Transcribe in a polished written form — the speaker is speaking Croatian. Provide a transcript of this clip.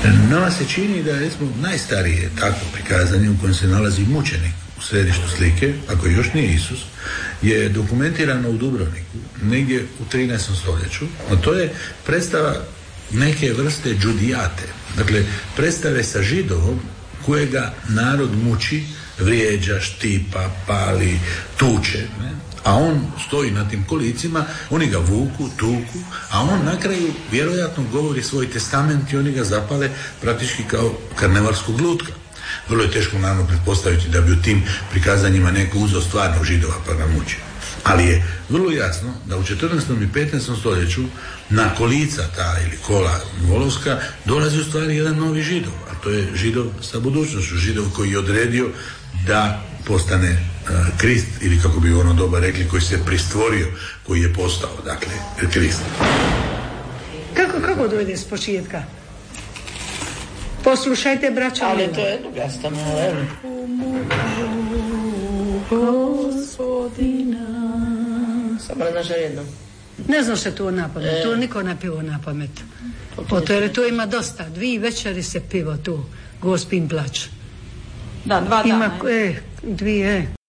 Nama se čini da je najstarije takvo prikazanje u kojem se nalazi mučenik u središtu slike, ako još nije Isus, je dokumentirano u Dubrovniku, negdje u 13. stoljeću, a to je predstava neke vrste džudijate, dakle predstave sa Židovom kojega narod muči, vrijeđa, štipa, pali, tuče, ne? A on stoji na tim kolicima, oni ga vuku, tuku, a on na kraju vjerojatno govori svoj testament i oni ga zapale praktički kao karnevalskog lutka. Vrlo je teško naravno pretpostaviti da bi u tim prikazanjima neko uzeo stvarno Židova pa ga mučio. Ali je vrlo jasno da u 14. i 15. stoljeću na kolica ta ili kola volovska dolazi u stvari jedan novi Židov, a to je Židov sa budućnošću, Židov koji je odredio da postane Krist, ili kako bi u ono doba rekli, koji se pristvorio, koji je postao, dakle, Krist. Kako dojde s početka? Poslušajte, braćo. Ali to je druga malo, Gospodina. Samo naša jedno. Ne znam se to na pamet, to niko ne pivo na pamet. Jer to ima dosta, 2 večeri se pivo tu, Gospin plač. Da, 2 dana. Ima, 2.